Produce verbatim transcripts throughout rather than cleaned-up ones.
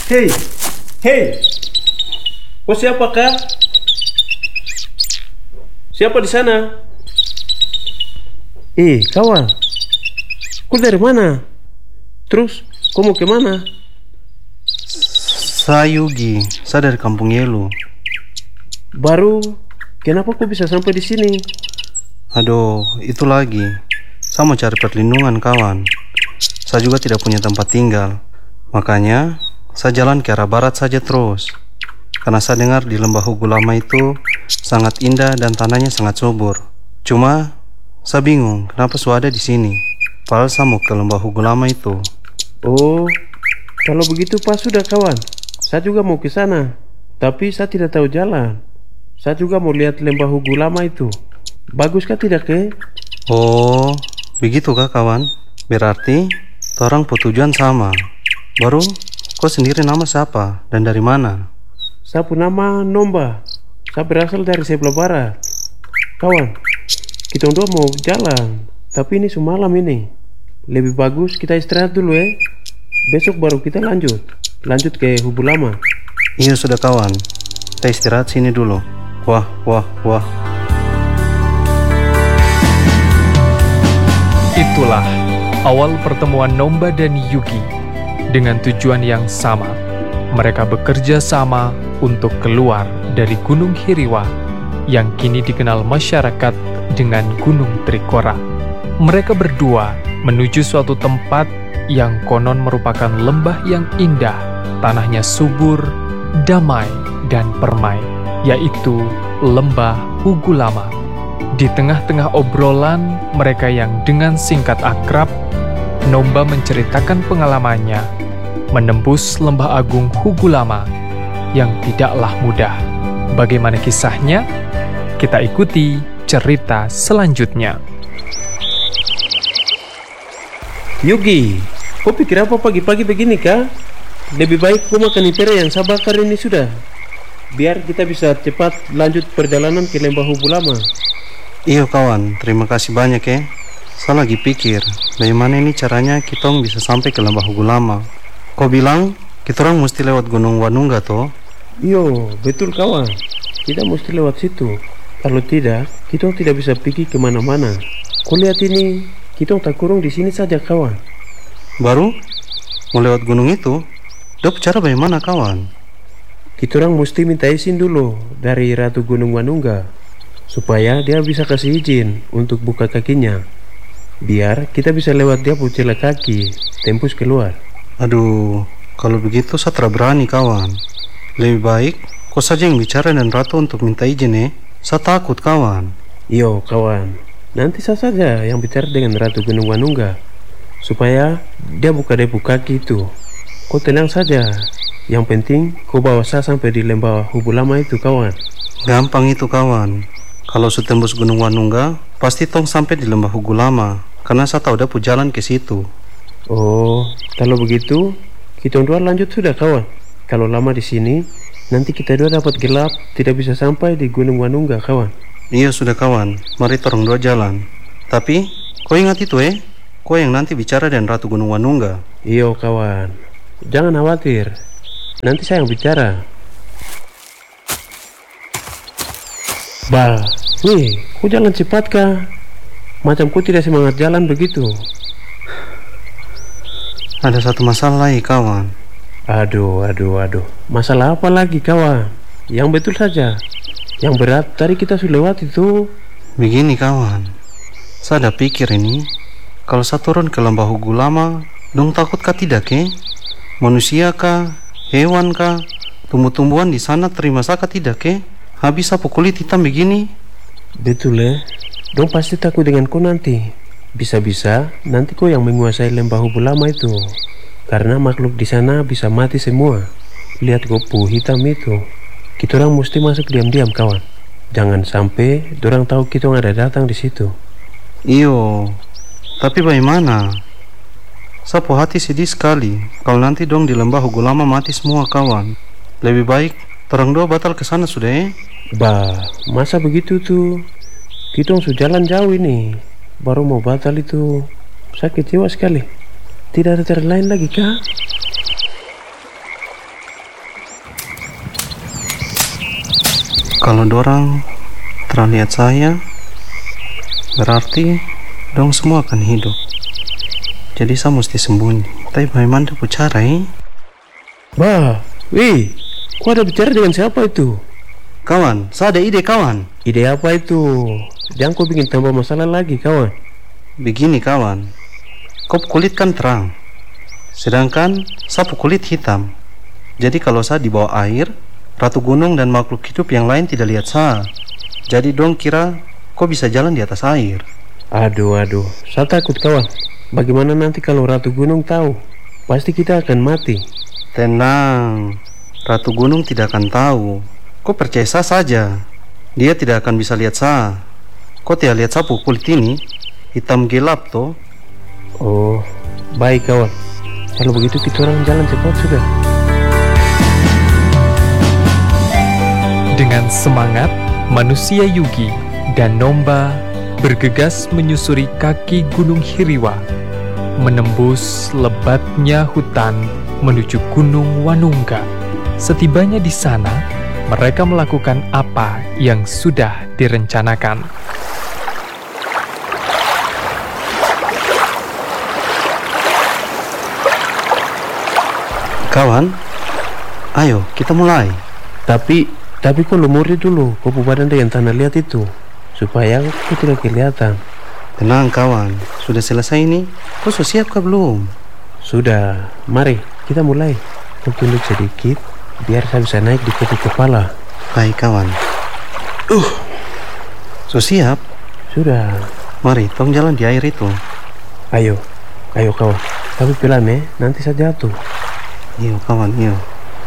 Hei, hei, kau siapa kah? Siapa di sana? Eh, kawan, kau dari mana? Terus, kau mau kemana? Saya Yugi, saya dari Kampung Yelu. Baru, kenapa kau bisa sampai di sini? Aduh, itu lagi. Saya mau cari perlindungan kawan. Saya juga tidak punya tempat tinggal. Makanya, saya jalan ke arah barat saja terus. Karena saya dengar di lembah Hugu Lama itu sangat indah dan tanahnya sangat subur. Cuma, saya bingung kenapa saya ada di sini. Padahal saya mau ke lembah Hugu Lama itu. Oh, kalau begitu pas sudah kawan. Saya juga mau ke sana. Tapi saya tidak tahu jalan. Saya juga mau lihat lembah Hugu Lama itu. Baguskah tidak ke? Oh, begitukah kawan? Berarti, orang tujuan sama. Baru, kau sendiri nama siapa dan dari mana? Saya pun nama Nomba. Saya berasal dari sebelah barat. Kawan, kita dua mau jalan. Tapi ini semalam ini. Lebih bagus kita istirahat dulu ya. Besok baru kita lanjut. Lanjut ke Hugu Lama. Iya sudah kawan. Kita istirahat sini dulu. Wah, wah, wah. Itulah awal pertemuan Nomba dan Yugi dengan tujuan yang sama. Mereka bekerja sama untuk keluar dari Gunung Hiriwa yang kini dikenal masyarakat dengan Gunung Trikora. Mereka berdua menuju suatu tempat yang konon merupakan lembah yang indah, tanahnya subur, damai, dan permai, yaitu Lembah Hugu Lama. Di tengah-tengah obrolan mereka yang dengan singkat akrab, Nomba menceritakan pengalamannya menembus Lembah Agung Hugu Lama yang tidaklah mudah. Bagaimana kisahnya? Kita ikuti cerita selanjutnya. Yugi, kau pikir apa pagi-pagi begini kah? Lebih baik kau makan itere yang saya bakar ini sudah. Biar kita bisa cepat lanjut perjalanan ke lembah Hugu Lama. Iya kawan, terima kasih banyak ya. Saya lagi pikir, bagaimana ini caranya kita bisa sampai ke lembah Hugu Lama. Kau bilang, kita orang mesti lewat Gunung Wanungga toh? Iyo, betul kawan. Kita mesti lewat situ. Kalau tidak, kita tidak bisa pergi kemana-mana. Kau lihat ini, kita tak kurung di sini saja kawan. Baru, mau lewat gunung itu? Dok, cara bagaimana kawan? Kita orang mesti minta izin dulu dari Ratu Gunung Wanungga, supaya dia bisa kasih izin untuk buka kakinya. Biar kita bisa lewat dia pucela kaki, tembus keluar. Aduh, kalau begitu saya tidak berani kawan. Lebih baik kau saja yang bicara dan Ratu untuk minta izin ya. Saya takut kawan. Iyo kawan, nanti saya saja yang bicara dengan Ratu Gunung Wanungga, supaya dia buka debu kaki itu. Kau tenang saja. Yang penting kau bawa saya sampai di lembah Hugu Lama itu kawan. Gampang itu kawan. Kalau sudah tembus Gunung Wanungga, pasti tong sampai di lembah Hugu Lama. Karena saya tahu udah jalan ke situ. Oh, kalau begitu kita dua lanjut sudah kawan. Kalau lama di sini, nanti kita dua dapat gelap, tidak bisa sampai di Gunung Wanungga kawan. Iya sudah kawan, mari torong dua jalan. Tapi, kau ingat itu eh, kau yang nanti bicara dengan Ratu Gunung Wanungga. Iya kawan, jangan khawatir. Nanti saya yang bicara. Bah, nih, kau jalan cepat kah? Macam kau tidak semangat jalan begitu. Ada satu masalah lagi kawan. Aduh, aduh, aduh. Masalah apa lagi kawan? Yang betul saja. Yang berat tadi kita sudah lewat itu. Begini kawan, saya ada pikir ini, kalau saya turun ke lembah Hugu Lama, dong takut kah tidak ke? Manusia kah? Hewan kah? Tumbuh-tumbuhan di sana terima saya kah tidak ke? Habis apa kulit hitam begini? Betul ya. Dong pasti takut dengan kau nanti. Bisa-bisa nanti kau yang menguasai lembah Hugu Lama itu. Karena makhluk di sana bisa mati semua. Lihat gopu hitam itu. Kita orang mesti masuk diam-diam kawan. Jangan sampai dorang tahu kita ada datang di situ. Iyo, tapi bagaimana? Saya po hati sedih sekali kalau nanti dong di lembah Hugu Lama mati semua kawan. Lebih baik terang dua batal ke sana sudah ya. Bah, masa begitu tuh? Kita sudah jalan jauh ini. Baru mau batal itu. Saya kecewa sekali. Tidak ada cara lain lagi kah? Kalau dorang terlihat saya, berarti dong semua akan hidup. Jadi saya mesti sembunyi. Tapi bagaimana tuh cara eh? Bah, wih, kau ada bicara dengan siapa itu? Kawan, saya ada ide kawan. Ide apa itu? Jangan kau bikin tambah masalah lagi kawan. Begini kawan, kau kulit kan terang, sedangkan saya kulit hitam. Jadi kalau saya di bawah air, ratu gunung dan makhluk hidup yang lain tidak lihat saya. Jadi dong kira kau bisa jalan di atas air. Aduh, aduh, saya takut kawan. Bagaimana nanti kalau ratu gunung tahu? Pasti kita akan mati. Tenang, ratu gunung tidak akan tahu. Kau percaya saya saja, dia tidak akan bisa lihat saya. Kau tidak lihat saya kulit ini hitam gelap toh. Oh, baik kawan. Kalau begitu kita orang jalan cepat sudah. Dengan semangat, manusia Yugi dan Nomba bergegas menyusuri kaki Gunung Hiriwa, menembus lebatnya hutan menuju Gunung Wanungga. Setibanya di sana, mereka melakukan apa yang sudah direncanakan. Kawan, ayo kita mulai. Tapi, tapi kau lumuri dulu kau badan dengan tanah liat itu, supaya kau tidak kelihatan. Tenang kawan, sudah selesai ini. Kau sudah siap kah belum? Sudah, mari kita mulai. Kau tunduk sedikit, biar saya bisa naik di kaki kepala. Baik kawan. Uh, sudah siap? Sudah. Mari, tong jalan di air itu. Ayo, ayo kawan. Tapi pelan ya, nanti saya jatuh. Iyo kawan, iyo.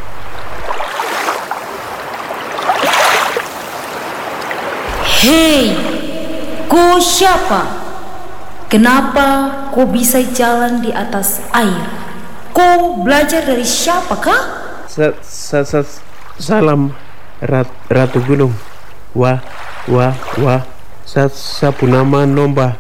Hei, kau siapa? Kenapa kau bisa jalan di atas air? Kau belajar dari siapa kah? Sa, sa, sa, salam rat, ratu gunung. Wah, wah, wah. Sa, sapu nama Nomba.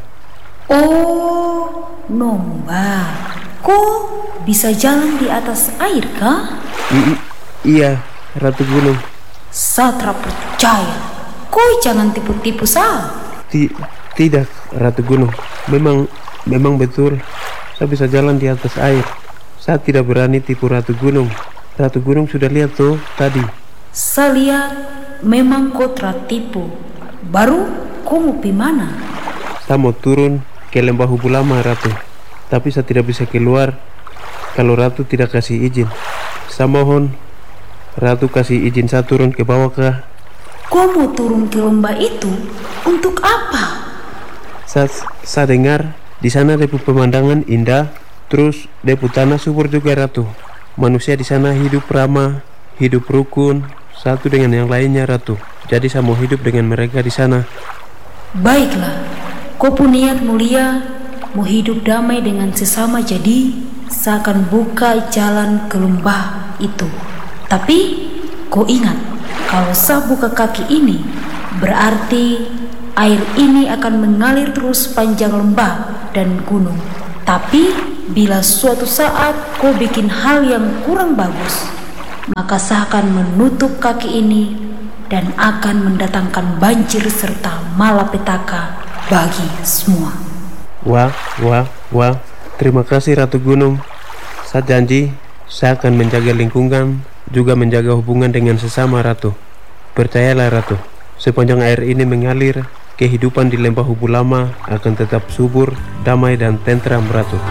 Oh, Nomba. Kau bisa jalan di atas air kah? I, i, iya, ratu gunung. Saya percaya. Kau jangan tipu-tipu saya. Ti, tidak, ratu gunung. Memang, memang betul. Saya bisa jalan di atas air. Saya tidak berani tipu ratu gunung. Ratu gunung sudah lihat tuh tadi. Saya lihat memang kau tertipu. Baru kau mau pergi mana? Saya mau turun ke lembah Hubulama, ratu. Tapi saya tidak bisa keluar kalau ratu tidak kasih izin. Saya mohon ratu kasih izin saya turun ke bawah kah? Kau mau turun ke lembah itu untuk apa? Saya, saya dengar di sana ada pemandangan indah, terus ada tanah subur juga, ratu. Manusia di sana hidup ramah, hidup rukun, satu dengan yang lainnya, ratu. Jadi saya mau hidup dengan mereka di sana. Baiklah, kau punya niat mulia, mau hidup damai dengan sesama, jadi saya akan buka jalan ke lembah itu. Tapi kau ingat, kalau saya buka kaki ini, berarti air ini akan mengalir terus panjang lembah dan gunung. Tapi bila suatu saat kau bikin hal yang kurang bagus, maka saya akan menutup kaki ini dan akan mendatangkan banjir serta malapetaka bagi semua. Wah, wah, wah. Terima kasih Ratu Gunung. Saya janji saya akan menjaga lingkungan, juga menjaga hubungan dengan sesama, Ratu. Percayalah, Ratu. Sepanjang air ini mengalir, kehidupan di lembah Hubulama akan tetap subur, damai dan tentram, Ratu.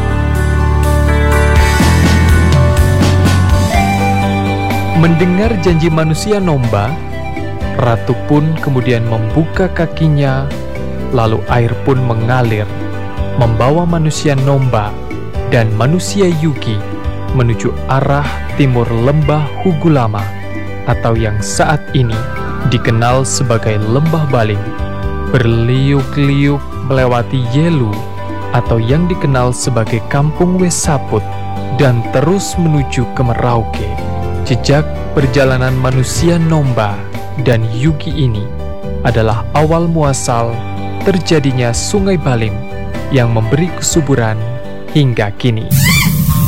Mendengar janji manusia Nomba, Ratu pun kemudian membuka kakinya, lalu air pun mengalir, membawa manusia Nomba dan manusia Yugi menuju arah timur lembah Hugulama, atau yang saat ini dikenal sebagai Lembah Baling, berliuk-liuk melewati Yelu, atau yang dikenal sebagai Kampung Wesaput, dan terus menuju ke Merauke. Jejak perjalanan manusia Nomba dan Yugi ini adalah awal muasal terjadinya Sungai Baling yang memberi kesuburan hingga kini.